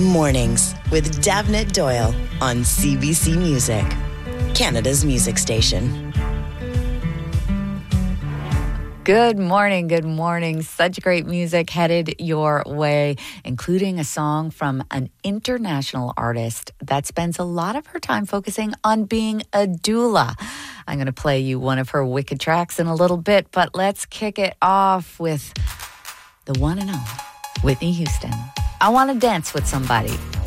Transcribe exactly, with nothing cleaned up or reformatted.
Mornings with Davnit Doyle on C B C Music, Canada's music station. Good morning, good morning. Such great music headed your way, including a song from an international artist that spends a lot of her time focusing on being a doula. I'm going to play you one of her wicked tracks in a little bit, but let's kick it off with the one and only Whitney Houston. I Want to Dance with Somebody.